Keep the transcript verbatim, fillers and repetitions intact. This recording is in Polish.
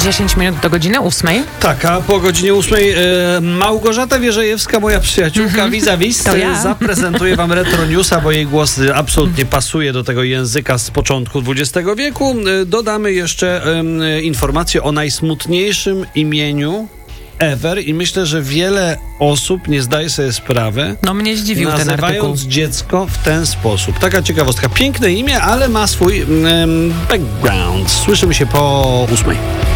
dziesięć minut do godziny ósmej. Tak, a po godzinie ósmej e, Małgorzata Wierzejewska, moja przyjaciółka Mhm. vis-a-vis, To ja. zaprezentuje wam Retro Newsa, bo jej głos absolutnie pasuje do tego języka z początku dwudziestego wieku. E, dodamy jeszcze e, informację o najsmutniejszym imieniu ever i myślę, że wiele osób nie zdaje sobie sprawy, No mnie zdziwił ten artykuł. nazywając dziecko w ten sposób. Taka ciekawostka. Piękne imię, ale ma swój um, background. Słyszymy się po ósmej.